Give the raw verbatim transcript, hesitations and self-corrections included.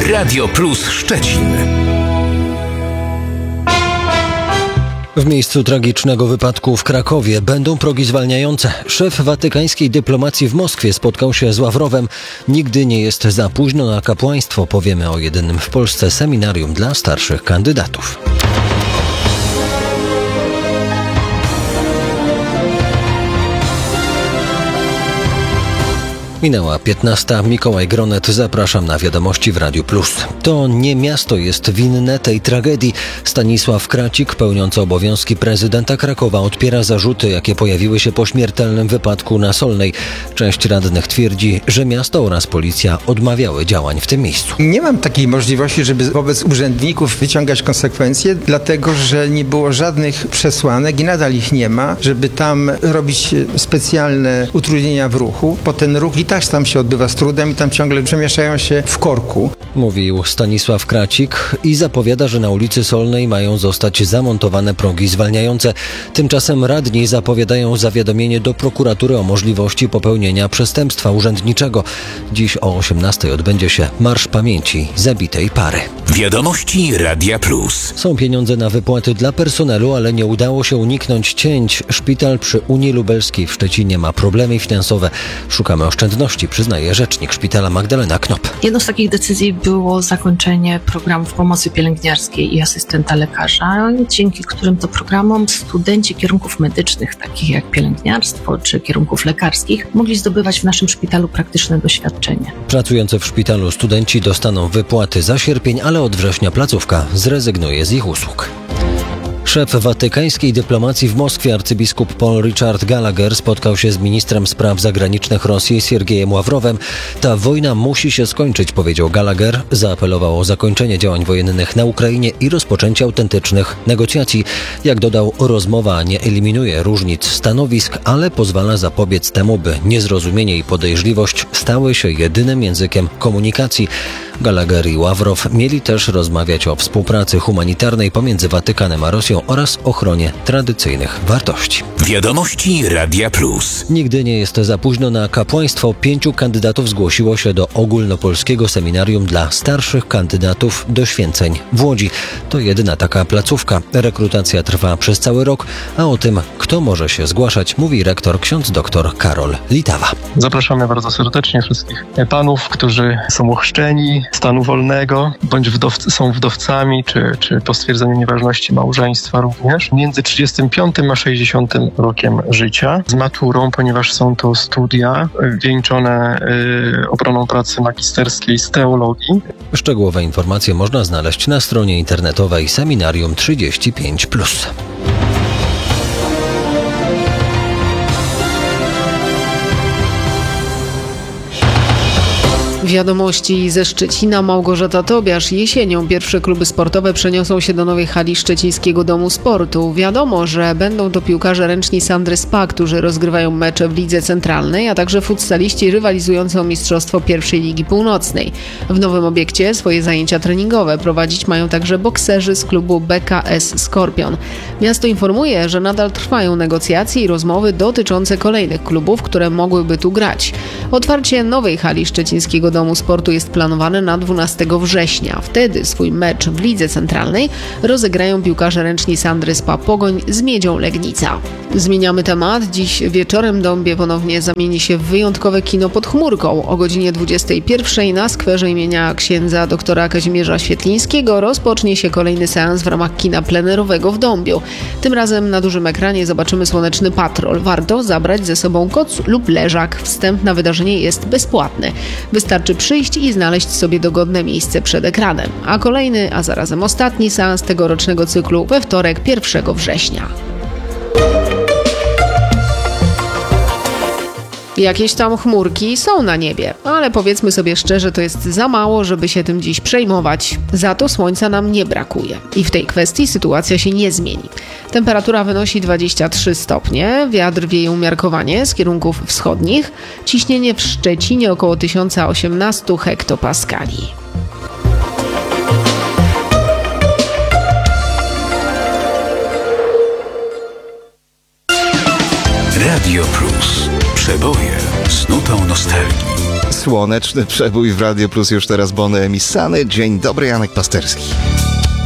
Radio Plus Szczecin. W miejscu tragicznego wypadku w Krakowie będą progi zwalniające. Szef watykańskiej dyplomacji w Moskwie spotkał się z Ławrowem. Nigdy nie jest za późno na kapłaństwo. Powiemy o jedynym w Polsce seminarium dla starszych kandydatów. Minęła piętnasta. Mikołaj Gronet, zapraszam na wiadomości w Radiu Plus. To nie miasto jest winne tej tragedii. Stanisław Kracik, pełniący obowiązki prezydenta Krakowa, odpiera zarzuty, jakie pojawiły się po śmiertelnym wypadku na Solnej. Część radnych twierdzi, że miasto oraz policja odmawiały działań w tym miejscu. Nie mam takiej możliwości, żeby wobec urzędników wyciągać konsekwencje, dlatego że nie było żadnych przesłanek i nadal ich nie ma, żeby tam robić specjalne utrudnienia w ruchu, bo ten ruch i tak tam się odbywa z trudem i tam ciągle przemieszczają się w korku. Mówił Stanisław Kracik i zapowiada, że na ulicy Solnej mają zostać zamontowane progi zwalniające. Tymczasem radni zapowiadają zawiadomienie do prokuratury o możliwości popełnienia przestępstwa urzędniczego. Dziś o osiemnastej odbędzie się Marsz Pamięci zabitej pary. Wiadomości Radia Plus. Są pieniądze na wypłaty dla personelu, ale nie udało się uniknąć cięć. Szpital przy Unii Lubelskiej w Szczecinie ma problemy finansowe. Szukamy oszczędności, przyznaje rzecznik szpitala Magdalena Knop. Jedną z takich decyzji było zakończenie programów pomocy pielęgniarskiej i asystenta lekarza, dzięki którym to programom studenci kierunków medycznych, takich jak pielęgniarstwo czy kierunków lekarskich, mogli zdobywać w naszym szpitalu praktyczne doświadczenie. Pracujący w szpitalu studenci dostaną wypłaty za sierpień, ale od września placówka zrezygnuje z ich usług. Szef watykańskiej dyplomacji w Moskwie, arcybiskup Paul Richard Gallagher, spotkał się z ministrem spraw zagranicznych Rosji Siergiejem Ławrowem. Ta wojna musi się skończyć, powiedział Gallagher. Zaapelował o zakończenie działań wojennych na Ukrainie i rozpoczęcie autentycznych negocjacji. Jak dodał, rozmowa nie eliminuje różnic stanowisk, ale pozwala zapobiec temu, by niezrozumienie i podejrzliwość stały się jedynym językiem komunikacji. Gallagher i Ławrow mieli też rozmawiać o współpracy humanitarnej pomiędzy Watykanem a Rosją oraz ochronie tradycyjnych wartości. Wiadomości Radia Plus. Nigdy nie jest za późno na kapłaństwo. Pięciu kandydatów zgłosiło się do ogólnopolskiego seminarium dla starszych kandydatów do święceń w Łodzi. To jedyna taka placówka. Rekrutacja trwa przez cały rok, a o tym, kto może się zgłaszać, mówi rektor ksiądz dr Karol Litawa. Zapraszamy bardzo serdecznie wszystkich panów, którzy są ochrzczeni stanu wolnego, bądź wdowcy, są wdowcami, czy, czy po stwierdzeniu nieważności małżeństwa również, między trzydziestym piątym a sześćdziesiątym rokiem życia, z maturą, ponieważ są to studia wieńczone y, obroną pracy magisterskiej z teologii. Szczegółowe informacje można znaleźć na stronie internetowej Seminarium trzydzieści pięć plus. Wiadomości ze Szczecina. Małgorzata Tobiasz. Jesienią pierwsze kluby sportowe przeniosą się do nowej hali Szczecińskiego Domu Sportu. Wiadomo, że będą to piłkarze ręczni Sandry Spa, którzy rozgrywają mecze w Lidze Centralnej, a także futsaliści rywalizujący o mistrzostwo pierwszej Ligi Północnej. W nowym obiekcie swoje zajęcia treningowe prowadzić mają także bokserzy z klubu B K S Skorpion. Miasto informuje, że nadal trwają negocjacje i rozmowy dotyczące kolejnych klubów, które mogłyby tu grać. Otwarcie nowej hali Szczecińskiego Domu Sportu jest planowane na dwunastego września. Wtedy swój mecz w Lidze Centralnej rozegrają piłkarze ręczni Sandry Spa Pogoń z Miedzią Legnica. Zmieniamy temat. Dziś wieczorem Dąbie ponownie zamieni się w wyjątkowe kino pod chmurką. O godzinie dwudziestej pierwszej na skwerze imienia księdza doktora Kazimierza Świetlińskiego rozpocznie się kolejny seans w ramach kina plenerowego w Dąbiu. Tym razem na dużym ekranie zobaczymy Słoneczny Patrol. Warto zabrać ze sobą koc lub leżak. Wstęp na wydarzenie jest bezpłatny. Wystarczy przyjść i znaleźć sobie dogodne miejsce przed ekranem. A kolejny, a zarazem ostatni seans tegorocznego cyklu we wtorek pierwszego września. Jakieś tam chmurki są na niebie, ale powiedzmy sobie szczerze, to jest za mało, żeby się tym dziś przejmować. Za to słońca nam nie brakuje i w tej kwestii sytuacja się nie zmieni. Temperatura wynosi dwadzieścia trzy stopnie, wiatr wieje umiarkowanie z kierunków wschodnich, ciśnienie w Szczecinie około tysiąc osiemnaście hektopaskali. Radio Plus. Przeboje z nutą nostalgii. Słoneczny przebój w Radio Plus już teraz Bony Emissany. Dzień dobry, Janek Pasterski.